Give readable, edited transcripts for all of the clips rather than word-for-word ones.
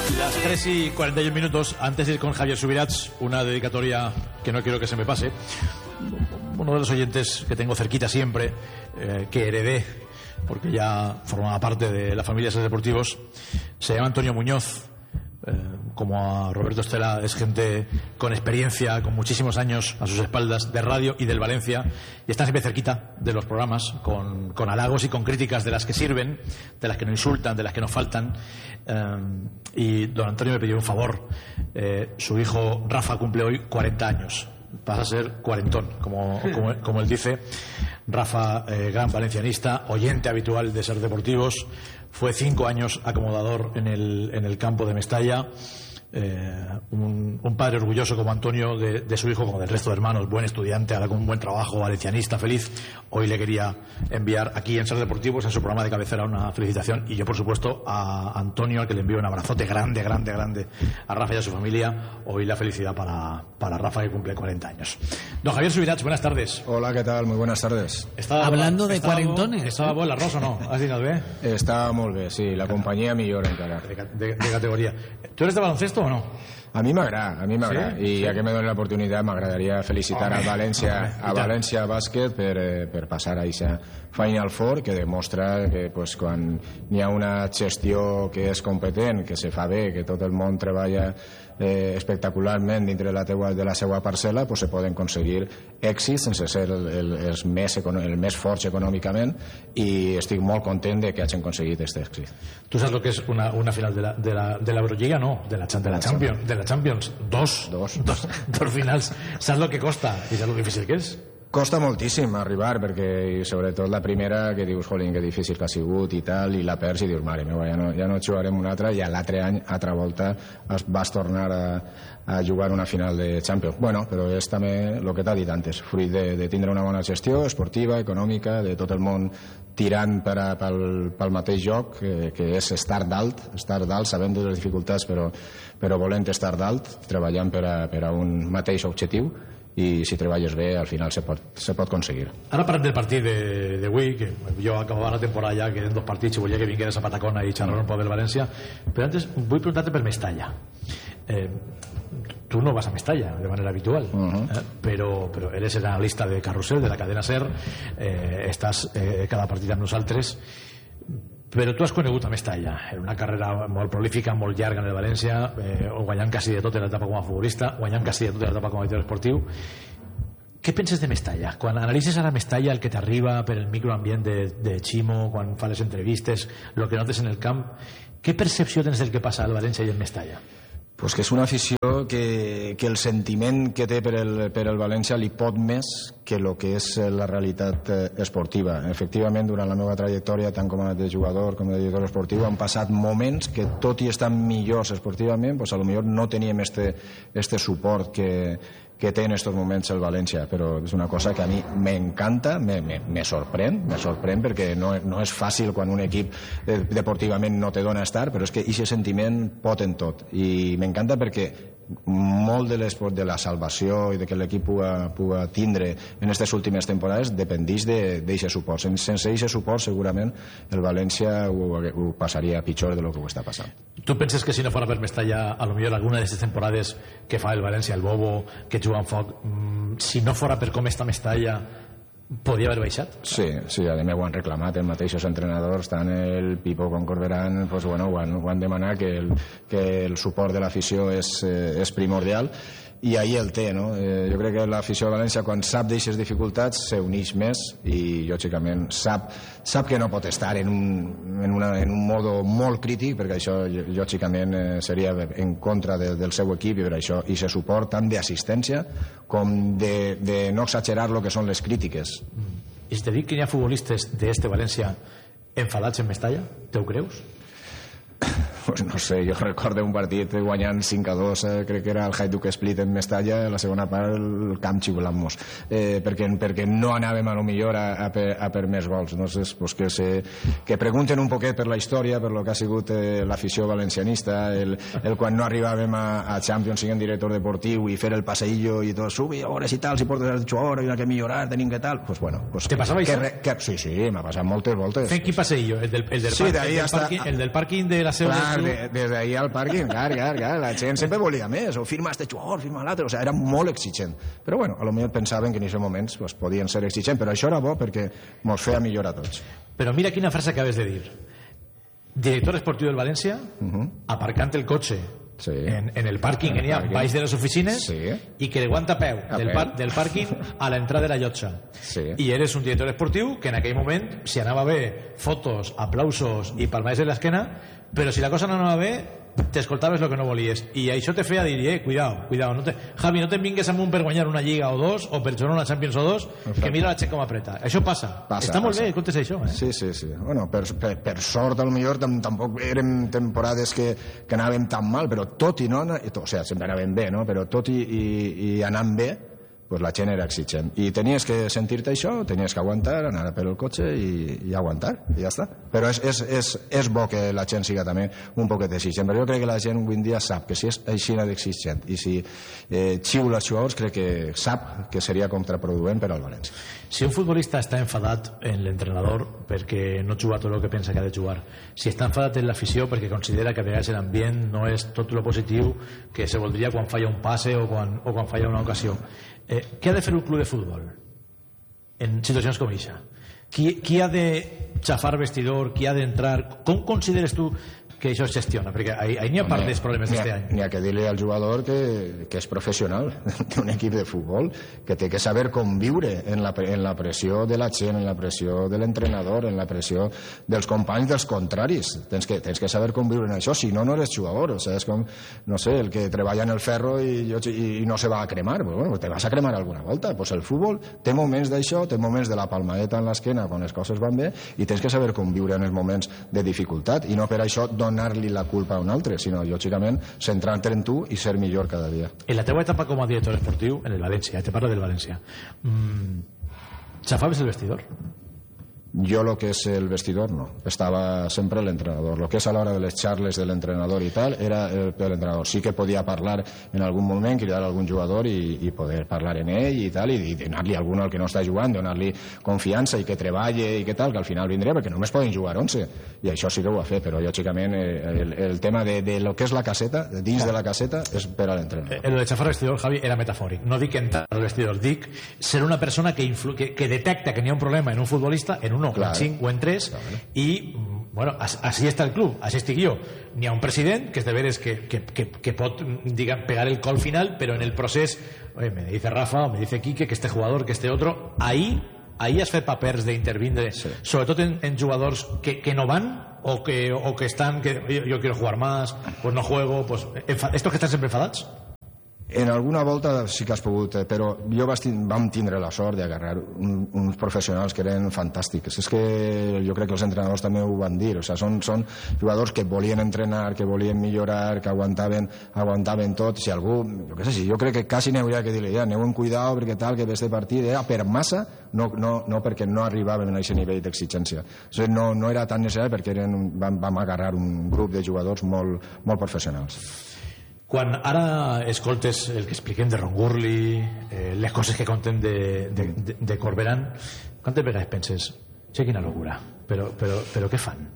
Las 3:41, antes de ir con Javier Subirats, una dedicatoria que no quiero que se me pase. Uno de los oyentes que tengo cerquita siempre, que heredé, porque ya formaba parte de la familia de Ser Deportivos, se llama Antonio Muñoz. Como a Roberto Estela, es gente con experiencia, con muchísimos años a sus espaldas de radio y del Valencia, y están siempre cerquita de los programas, con halagos y con críticas de las que sirven, de las que no insultan, de las que no faltan. Y don Antonio me pidió un favor. Su hijo Rafa cumple hoy 40 años. Pasa a ser cuarentón, como él dice. Rafa, gran valencianista, oyente habitual de Ser Deportivos, fue 5 años acomodador en el campo de Mestalla. Un padre orgulloso como Antonio de su hijo, como del resto de hermanos, buen estudiante, ahora con un buen trabajo, valencianista, feliz. Hoy le quería enviar aquí en Ser Deportivos, en su programa de cabecera, una felicitación, y yo por supuesto a Antonio, al que le envío un abrazote grande a Rafa y a su familia. Hoy la felicidad para Rafa, que cumple 40 años. Don Javier Subirats, buenas tardes. Hola, ¿qué tal? Muy buenas tardes. Hablando de cuarentones. ¿Estaba bo l'arròs o no? ¿Has dinat bé? Está molt bé, sí, la compañía millor encara. De categoría. ¿Tú eres de baloncesto o no? A mi m'agrada, ¿Sí? I ja que me donen l'oportunitat m'agradaria felicitar a València Bàsquet per passar a aquesta Final Four, que demostra que pues, quan hi ha una gestió que és competent, que se fa bé, que tot el món treballa espectacularment dintre de la seva parcel·la, pues, se poden aconseguir èxits sense ser el més forts econòmicament, i estic molt content de que hagin aconseguit aquest èxit. ¿Tú sabes lo que es una final de la Euroliga? No, de la Champions. Dos finals. ¿Sabes lo que costa y sabes lo difícil que és? Costa moltíssim arribar, perquè sobretot la primera, que dius, jolín, que difícil que ha sigut i tal, i la perds i dius, mare meva, ja no jugarem una altra, i l'altre any, altra volta, vas tornar a jugar una final de Champions. Bueno, però és també el que t'ha dit antes, fruit de tindre una bona gestió esportiva, econòmica, de tot el món tirant pel mateix joc, que és estar dalt, sabent de les dificultats, però volent estar dalt, treballant per a un mateix objectiu, i si treballes bé al final se pot aconseguir. Ara parlem del partit d'avui, que jo acabava la temporada ja, que eren 2 partits i volia que vingueres a Patacona i xerrar un poc del València, però antes vull preguntar-te per Mestalla. Tú no vas a Mestalla de manera habitual, pero eres el analista de Carrusel, de la cadena SER, estàs cada partit amb nosaltres. Però tu has conegut a Mestalla, en una carrera molt prolífica, molt llarga en el València, guanyant quasi de tot en l'etapa com a futbolista, guanyant quasi de tot en l'etapa com a director esportiu. Què penses de Mestalla? Quan analitzes ara Mestalla, el que t'arriba per el microambient de Ximo, quan fa les entrevistes, el que notes en el camp, què percepció tens del que passa al València i en Mestalla? Pues que és una afició que el sentiment que té per el València li pot més que el que és la realitat esportiva. Efectivament, durant la meva trajectòria, tant com a de jugador com de director esportiu, han passat moments que, tot i estar millors esportivament, pues a lo millor no teníem este suport que té en estos moments el València, però és una cosa que a mi m'encanta, me sorprèn perquè no és fàcil quan un equip deportivament no te dona estar, però és que aquest sentiment pot en tot, i m'encanta perquè molt de la salvació i de que l'equip puga tindre en aquestes últimes temporades dependeix d'aquest suport. Sense aquest suport segurament el València ho passaria pitjor de lo que ho està passant. Tu penses que si no fora per Mestalla, a lo millor alguna d'aquestes temporades que fa el València, el Bobo, que juga en foc, si no fora per com està Mestalla, podia haver baixat? Sí, a mi ho han reclamat els mateixos entrenadors, tant el Pipo com Corberán, pues bueno, ho han demanat, que el suport de l'afició és primordial, i ahí el té, no? Jo crec que l'afició de València, quan sap d'aquestes dificultats, s'uneix més i lògicament sap que no pot estar en un modo molt crític, perquè això lògicament seria en contra del seu equip, i per això i se suport tant d'assistència com de no exagerar lo que són les crítiques. I si te dic que hi ha futbolistes d'este València enfadats en Mestalla, te ho creus? Pues no sé, jo recordo un partit guanyant 5-2, crec que era el Hajduk Split en Mestalla, la segona part el camp xiulant-nos, perquè no anàvem a lo millor a per més gols. Entonces, pues que pregunten un poquet per la història, per lo que ha sigut l'afició valencianista, el quan no arribàvem a Champions siguent director deportiu i fer el passeillo i tot, subi hores i tal, si portes el jugador, hi ha que millorar, tenim que tal, pues bueno. Pues, ¿te passava això? Sí, m'ha passat moltes voltes. Fent quin passeillo? El del sí, parking de la seu Clar, del club... des d'ahir al pàrquing, clar, la gent sempre volia més, o firma este jugador, firma l'altre, o sigui, era molt exigent. Però bueno, a lo millor pensaven que en aquests moments pues, podien ser exigents, però això era bo perquè mos feia millorar a tots. Però mira quina frase acabes de dir. Director esportiu del València, aparcant el cotxe Sí. en el pàrquing que n'hi ha baix de les oficines i que aguanta a peu del pàrquing a l'entrada de la llotja. I eres un director esportiu que en aquell moment, si anava bé, fotos, aplausos i palmades en l'esquena, però si la cosa no anava bé, t'escoltaves el que no volies. I això te feia dir, cuidao, Javi, no te'n vingues amb un per guanyar una lliga o dos, o per jugar una Champions o dos, que mira la gent com apreta. Això passa. Està molt bé, comptes això. Sí. Bueno, per sort, potser tampoc eren temporades que anàvem tan mal, però tot i no... O sigui, sempre anàvem bé, no? Però tot i anant bé, pues la gent era exigent. I tenies que sentir-te això, tenies que aguantar, anar per el cotxe i aguantar, i ja està. Però és bo que la gent siga també un poquet exigent, però jo crec que la gent avui en dia sap que si és així d'exigent i si xiula els jugadors, crec que sap que seria contraproduent per al València. Si un futbolista està enfadat en l'entrenador perquè no juga tot el que pensa que ha de jugar, si està enfadat en l'afició perquè considera que a vegades l'ambient no és tot lo positiu que se voldria quan falla un passe o quan falla una ocasió, què ha de fer un club de futbol en situacions com aquesta? Qui ha de xafar vestidor? Qui ha d'entrar? Com consideres tu que això es gestiona? Perquè ahí n'hi ha part dels problemes d'este any. N'hi ha que dir-li al jugador que és professional d'un equip de futbol, que té que saber conviure en la pressió de la gent, en la pressió de l'entrenador, en la pressió dels companys dels contraris. Tens que saber conviure en això, si no, no eres jugador. O sigui, és com, no sé, el que treballa en el ferro i no se va a cremar. Pues bueno, te vas a cremar alguna volta. Pues el futbol té moments d'això, té moments de la palmadeta en l'esquena quan les coses van bé, i tens que saber conviure en els moments de dificultat, i no per això donar-li la culpa a un altre, sinó, lògicament, centrar-te en tu i ser millor cada dia. En la teva etapa com a director esportiu en el València, te parlo del València, xafaves el vestidor? Jo lo que és el vestidor no, estava sempre l'entrenador. Lo que és a l'hora de les xarles de l'entrenador i tal, era l'entrenador. Sí que podia parlar en algun moment, cridar a algun jugador i poder parlar en ell i tal, i donar-li a algun al que no està jugant, donar-li confiança i que treballe i que tal, que al final vindré, perquè només poden jugar 11, i això sí que ho ha fet, però lògicament el tema de lo que és la caseta, dins de la caseta, és per a l'entrenador. El de xafar vestidor, Javi, era metafòric. No dic entrar al vestidor, dic ser una persona que detecta que n'hi ha un problema en un futbolista, en uno, en 5 o en 3, i bueno, així està el club, així estic jo. N'hi ha un president que és de veres que pot, diguem, pegar el col final, però en el procés, me dice Rafa o me dice Quique que este jugador, que este otro, ahí has fet papers d'intervindre, sobretot en jugadors que no van o que estan, que yo quiero jugar más, pues no juego, pues estos que estan sempre enfadats. En alguna volta sí que has pogut, però vam tindre la sort d'agarrar uns professionals que eren fantàstics. És que jo crec que els entrenadors també ho van dir, o sigui, són jugadors que volien entrenar, que volien millorar, que aguantaven tot. Si algú, jo crec que quasi n'hauria que dir-li, aneu amb cuidado perquè tal, que ve este partit era per massa, no perquè no arribàvem a aquest nivell d'exigència. O sigui, no era tan necessari perquè vam agarrar un grup de jugadors molt professionals. Quan ara escoltes el que expliquem de Ron Gurley, les coses que contem de Corberán, quantes vegades penses, quina locura, però què fan?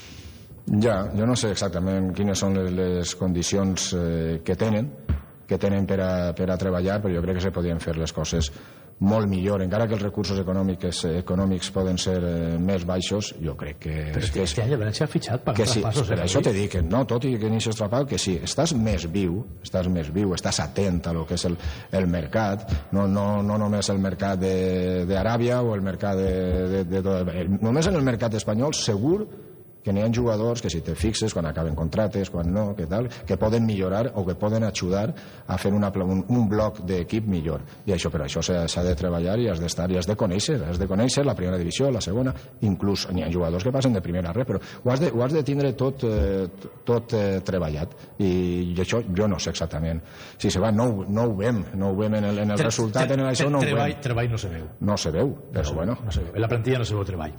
Ja, jo no sé exactament quines són les condicions que tenen per a treballar, però jo crec que se podien fer les coses molt millor, encara que els recursos econòmics poden ser més baixos, jo crec que... Però este any el València ha fitxat per traspassos. Per això t'he dit que no, tot i que n'hi trapal, que sí, estàs més viu, estàs atent a lo que és el mercat, no només el mercat d'Aràbia o el mercat només en el mercat espanyol, segur que n'hi ha jugadors que si te fixes quan acaben contractes, quan no, que tal, que poden millorar o que poden ajudar a fer un bloc d'equip millor. I això, per això s'ha de treballar i has d'estar i has de conèixer la primera divisió, la segona, inclús n'hi ha jugadors que passen de primera a res, però ho has de tindre tot treballat. I això jo no sé exactament. Si se va, no ho veiem en el resultat, en això no ho veiem. Treball no se veu. No se veu, però bueno. En la plantilla no se veu treball.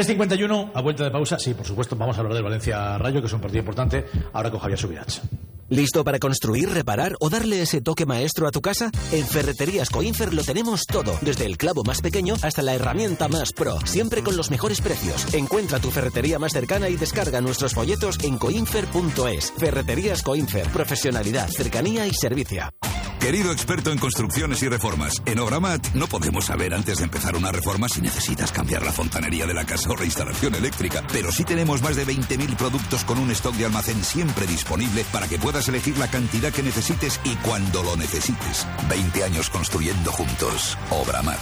3:51, a vuelta de pausa, sí, por supuesto, vamos a hablar del Valencia Rayo, que es un partido importante, ahora con Javier Subirats. ¿Listo para construir, reparar o darle ese toque maestro a tu casa? En Ferreterías Coinfer lo tenemos todo, desde el clavo más pequeño hasta la herramienta más pro, siempre con los mejores precios. Encuentra tu ferretería más cercana y descarga nuestros folletos en coinfer.es. Ferreterías Coinfer, profesionalidad, cercanía y servicio. Querido experto en construcciones y reformas, en Obramat no podemos saber antes de empezar una reforma si necesitas cambiar la fontanería de la casa o la instalación eléctrica, pero sí tenemos más de 20.000 productos con un stock de almacén siempre disponible para que puedas elegir la cantidad que necesites y cuando lo necesites. 20 años construyendo juntos. Obramat.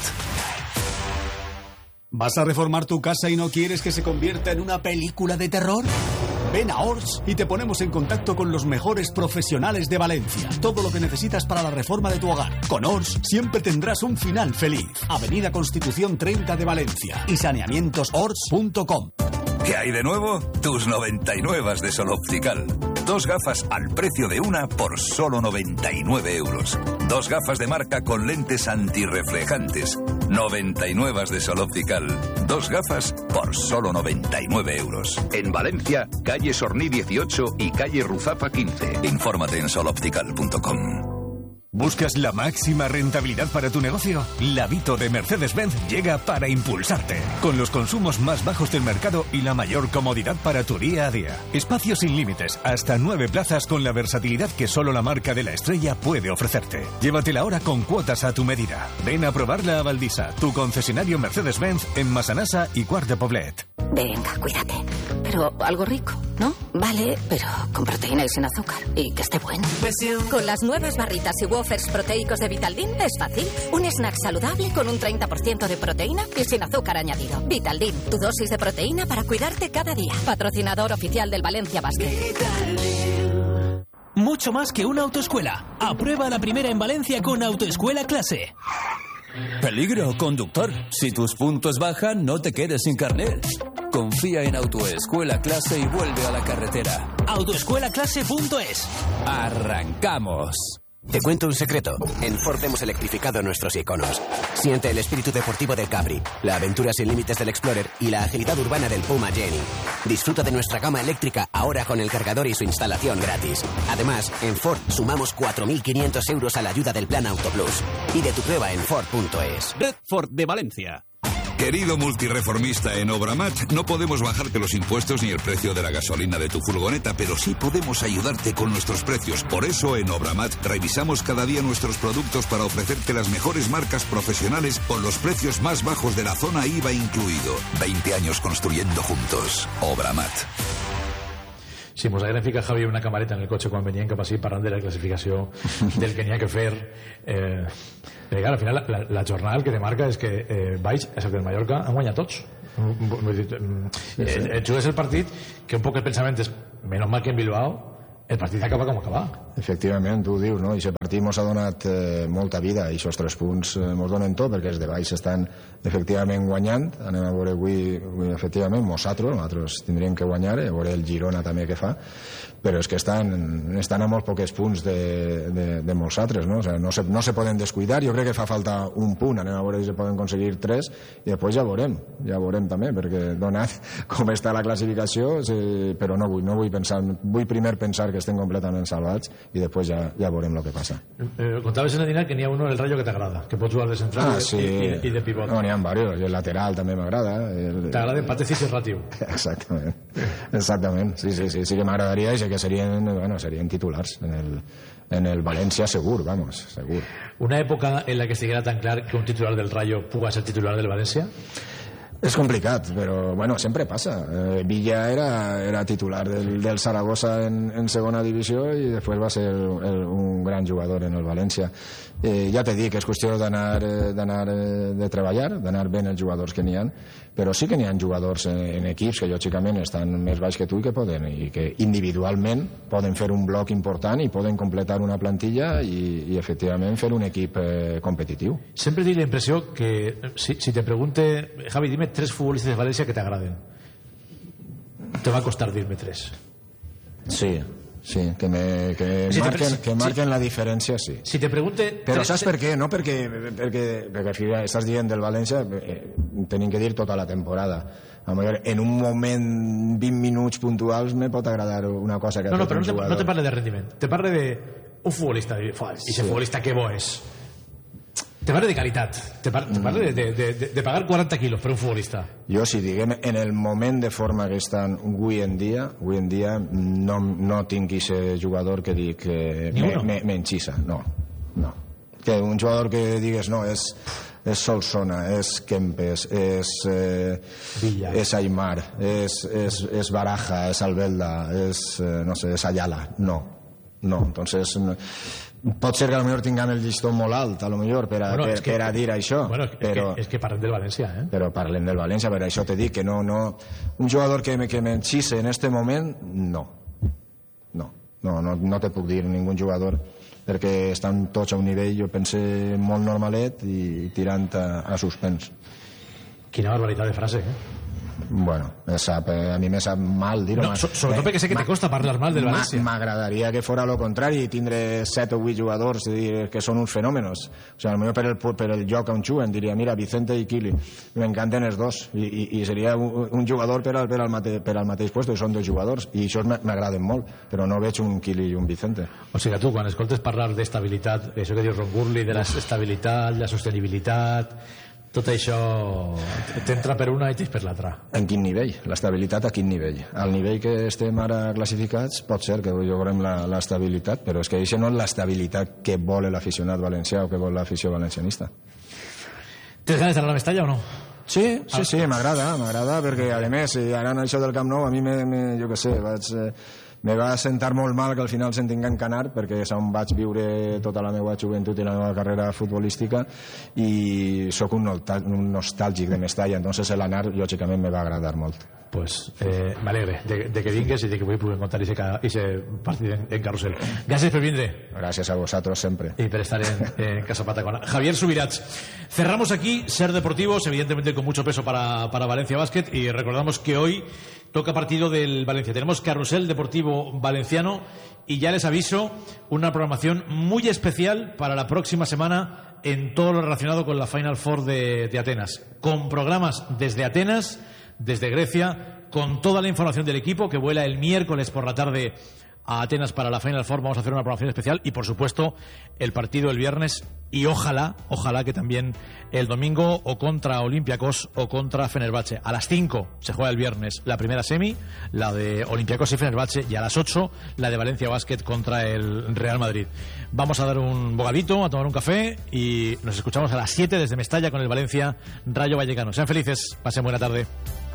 ¿Vas a reformar tu casa y no quieres que se convierta en una película de terror? Ven a Ors y te ponemos en contacto con los mejores profesionales de Valencia. Todo lo que necesitas para la reforma de tu hogar. Con Ors siempre tendrás un final feliz. Avenida Constitución 30 de Valencia y saneamientosors.com. ¿Qué hay de nuevo? Tus 99 de Sol Optical. 2 gafas al precio de una por solo 99 euros. 2 gafas de marca con lentes antirreflejantes. 99 de Sol Optical. 2 gafas por solo 99 euros. En Valencia, calle Sorní 18 y calle Ruzafa 15. Infórmate en soloptical.com. ¿Buscas la máxima rentabilidad para tu negocio? La Vito de Mercedes-Benz llega para impulsarte. Con los consumos más bajos del mercado y la mayor comodidad para tu día a día. Espacios sin límites, hasta 9 plazas con la versatilidad que solo la marca de la estrella puede ofrecerte. Llévatela ahora con cuotas a tu medida. Ven a probarla a Valdisa, tu concesionario Mercedes-Benz en Massanassa y Quart de Poblet. Venga, cuídate. Pero algo rico, ¿no? Vale, pero con proteína y sin azúcar. Y que esté bueno. Con las nuevas barritas y wafers proteicos de Vitaldin es fácil. Un snack saludable con un 30% de proteína y sin azúcar añadido. Vitaldin, tu dosis de proteína para cuidarte cada día. Patrocinador oficial del Valencia Basket. Mucho más que una autoescuela. Aprueba la primera en Valencia con Autoescuela Clase. Peligro, conductor. Si tus puntos bajan, no te quedes sin carnet. Confía en Autoescuela Clase y vuelve a la carretera. Autoescuelaclase.es. ¡Arrancamos! Te cuento un secreto. En Ford hemos electrificado nuestros iconos. Siente el espíritu deportivo del Capri, la aventura sin límites del Explorer y la agilidad urbana del Puma Jenny. Disfruta de nuestra gama eléctrica ahora con el cargador y su instalación gratis. Además, en Ford sumamos 4.500 euros a la ayuda del Plan Auto Plus. Pide tu prueba en Ford.es. Red Ford de Valencia. Querido multireformista, en Obramat no podemos bajarte los impuestos ni el precio de la gasolina de tu furgoneta, pero sí podemos ayudarte con nuestros precios. Por eso en Obramat revisamos cada día nuestros productos para ofrecerte las mejores marcas profesionales con los precios más bajos de la zona IVA incluido. 20 años construyendo juntos. Obramat. Sí, mos hagueren ficat, Javi, una camareta en el cotxe quan venien cap així parlant de la classificació del que n'hi ha que fer. Perquè, clar, al final, la jornada el que te marca és que Baix, excepte el Mallorca, han guanyat tots. Jugues el partit que un poc el pensament és menys mal que en Bilbao el partit acaba com acaba. Efectivament, tu ho dius, no? I aquest partit ens ha donat molta vida i aquests 3 punts ens donen tot perquè els de baix estan efectivament guanyant. Anem a veure avui efectivament, nosaltres tindríem que guanyar, a veure el Girona també que fa, però és que estan a molt pocs punts de molts altres, no? O sea, no se poden descuidar. Jo crec que fa falta un punt, anem a veure si se poden aconseguir 3 i després ja veurem també, perquè donat com està la classificació, però no vull pensar, vull primer pensar que estén completament salvats i després ja veurem el que passa. Contaves en el dinar que n'hi ha uno en el Rayo que t'agrada, que pots jugar de central i de pivot. No, n'hi ha diversos, i el lateral també m'agrada. T'agrada empate ratiu. Exactament, sí que m'agradaria i sé que serien titulars en el València segur. Una època en la que estiguera tan clar que un titular del Rayo puga ser titular del València? És complicat, però bueno, sempre passa. Villa era titular del Zaragoza en segona divisió i després va ser un gran jugador en el València. Ja t'he dit que és qüestió d'anar de treballar, d'anar ben els jugadors que n'hi ha, però sí que n'hi ha jugadors en equips que lògicament estan més baix que tu i que individualment poden fer un bloc important i poden completar una plantilla i efectivament fer un equip competitiu. Sempre tinc la impressió que si te pregunte, Javi, dime 3 futbolistas de Valencia que te agraden. Te va a costar dirme 3. Sí, que marquen la diferència, sí. Si te pregunte... Però saps per què? No perquè al final estàs dient del València, tenim que dir tota la temporada. A lo mejor en un moment 20 minuts puntuals me pot agradar una cosa que ha fet un jugador. No te parle de rendiment, te parle de un futbolista, i ese futbolista que bo és. Te parle de qualitat, te parle de pagar 40 quilos per un futbolista. Jo, si diguem, en el moment de forma que estan avui en dia no tinc aquest jugador que dic m'enxissa, no. Que un jugador que digues, no, és Solsona, és Kempes, és Aimar, és Baraja, és Albelda, és Ayala. No. Entonces, pot ser que potser tinguem el llistó molt alt, a lo millor, per a dir això. És que parlem del València, eh? Però parlem del València, per això te dic que no. Un jugador que m'enxisse en este moment, no te puc dir ningú jugador, perquè estan tots a un nivell, jo pense, molt normalet i tirant a suspens. Quina barbaritat de frase, eh? Bueno, a mi me sap mal dir-ho. No, sobretot perquè sé que te costa parlar mal del València. M'agradaria que fora lo contrari i tindre 7 o 8 jugadors que són uns fenòmenos. O sigui, potser per el lloc on juguen diria, mira, Vicente i Kili, m'encanten els dos, i seria un jugador per al mateix puesto, i són 2 jugadors, i això m'agraden molt, però no veig un Kili i un Vicente. O sigui, tu, quan escoltes parlar d'estabilitat, això que diu Ron Burley, de l'estabilitat, la sostenibilitat, tot això t'entra per una i t'és per l'altra. En quin nivell? L'estabilitat a quin nivell? Al nivell que estem ara classificats pot ser que llogarem l'estabilitat, però és que això no és l'estabilitat que vol l'aficionat valencià o que vol l'afició valencianista. Tens ganes d'anar a Mestalla o no? Sí, m'agrada, perquè a més, ara en això del Camp Nou a mi jo què sé, me va sentar molt mal que al final se'n tinguin que anar, perquè és on vaig viure tota la meva joventut i la meva carrera futbolística, i sóc un nostàlgic de Mestalla, entonces l'anar lògicament me va agradar molt. Pues m'alegre de que vingues i de que vull poder contar aquest partit en carrusel. Gràcies per vindre. Gràcies a vosotros sempre. Y por estar en Casa Patacona. Javier Subirats. Cerramos aquí Ser Deportivos, evidentemente con mucho peso para Valencia Basket, y recordamos que hoy toca partido del Valencia. Tenemos Carrusel Deportivo Valenciano y ya les aviso una programación muy especial para la próxima semana en todo lo relacionado con la Final Four de Atenas, con programas desde Atenas, desde Grecia, con toda la información del equipo que vuela el miércoles por la tarde a Atenas para la Final Four. Vamos a hacer una programación especial y, por supuesto, el partido el viernes, y ojalá que también el domingo, o contra Olympiacos o contra Fenerbahce. A las 5 se juega el viernes la primera semi, la de Olympiacos y Fenerbahce, y a las 8 la de Valencia Basket contra el Real Madrid. Vamos a dar un bocadito, a tomar un café, y nos escuchamos a las 7 desde Mestalla con el Valencia Rayo Vallecano. Sean felices, pasen buena tarde.